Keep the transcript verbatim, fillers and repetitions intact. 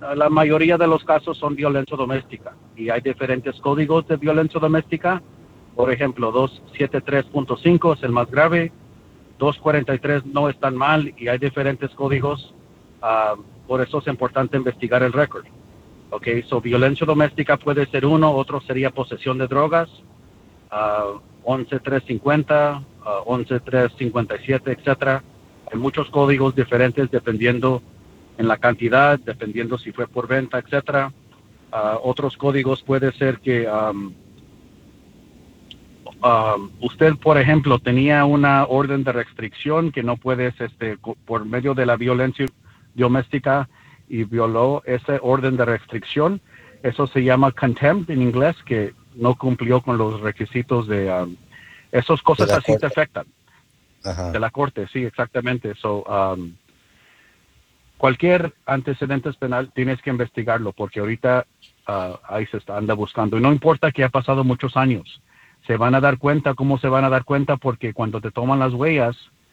la mayoría de los casos son violencia doméstica y hay diferentes códigos de violencia doméstica. Por ejemplo, doscientos setenta y tres punto cinco es el más grave, doscientos cuarenta y tres no es tan mal y hay diferentes códigos. Uh, por eso es importante investigar el récord. Ok, so violencia doméstica puede ser uno, otro sería posesión de drogas, uh, once trescientos cincuenta, uh, once trescientos cincuenta y siete, etcétera. Hay muchos códigos diferentes dependiendo en la cantidad, dependiendo si fue por venta, etcétera. Uh, otros códigos puede ser que um, um, usted, por ejemplo, tenía una orden de restricción que no puedes, este, por medio de la violencia doméstica y violó esa orden de restricción. Eso se llama contempt en inglés, que no cumplió con los requisitos de... Um, esas cosas así corte. Te afectan. Ajá. De la corte, sí, exactamente. So, um, cualquier antecedente penal tienes que investigarlo porque ahorita uh, ahí se está, anda buscando. Y no importa que ha pasado muchos años. Se van a dar cuenta. ¿Cómo se van a dar cuenta? Porque cuando te toman las huellas,